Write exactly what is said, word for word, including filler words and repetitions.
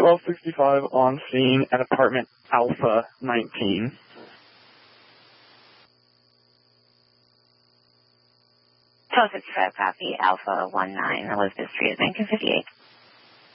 twelve sixty-five on scene at apartment Alpha nineteen. twelve sixty-five copy, Alpha one nine, Elizabeth Street, Lincoln fifty-eight.